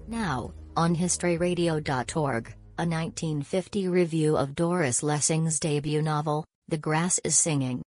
Now, on historyradio.org, a 1950 review of Doris Lessing's debut novel, The Grass is Singing.